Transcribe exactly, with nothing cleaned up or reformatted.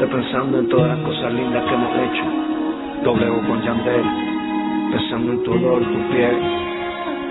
Estoy pensando en todas las cosas lindas que hemos hecho. W con Yandel, pensando en tu olor, tu piel,